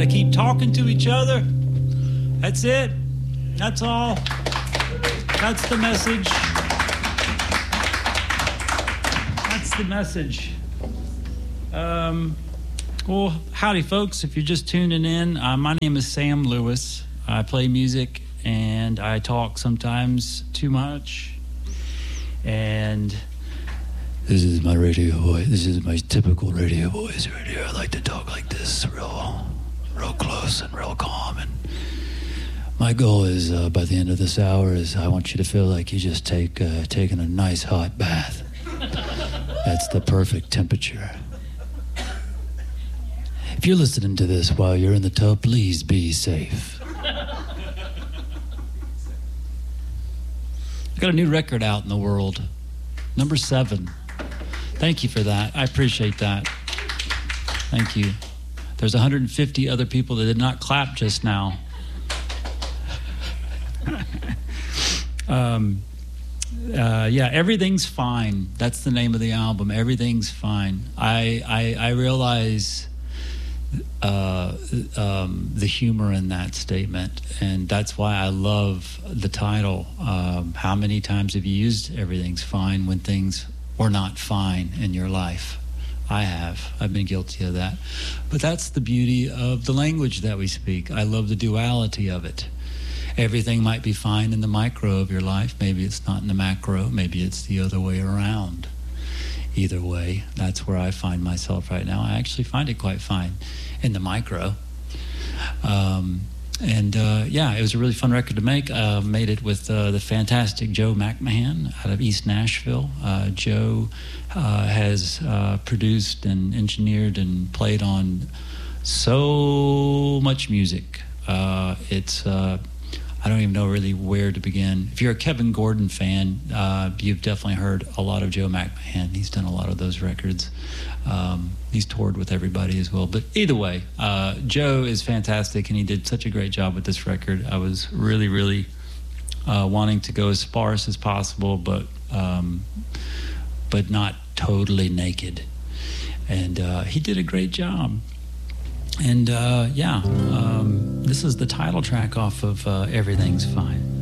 to keep talking to each other. That's it. That's all. That's the message. That's the message. Well, howdy, folks. If you're just tuning in, my name is Sam Lewis. I play music and I talk sometimes too much. And this is my radio voice. This is my typical radio voice right here. I like to talk like this, real close and real calm. And my goal is, by the end of this hour, is I want you to feel like you just taken a nice hot bath. That's the perfect temperature. If you're listening to this while you're in the tub, please be safe. I got a new record out in the world, number 7. Thank you for that. I appreciate that. Thank you. There's 150 other people that did not clap just now. Yeah, Everything's Fine. That's the name of the album. Everything's Fine. I realize the humor in that statement, and that's why I love the title. How many times have you used everything's fine when things were not fine in your life? I have. I've been guilty of that. But that's the beauty of the language that we speak. I love the duality of it. Everything might be fine in the micro of your life. Maybe it's not in the macro. Maybe it's the other way around. Either way, that's where I find myself right now. I actually find it quite fine in the micro. Yeah, it was a really fun record to make. Made it with the fantastic Joe McMahon out of East Nashville. Joe has produced and engineered and played on so much music. I don't even know really where to begin. If you're a Kevin Gordon fan, you've definitely heard a lot of Joe McMahon. He's done a lot of those records. He's toured with everybody as well. But either way, Joe is fantastic, and he did such a great job with this record. I was really, really wanting to go as sparse as possible, but not totally naked. And he did a great job. And this is the title track off of Everything's Fine.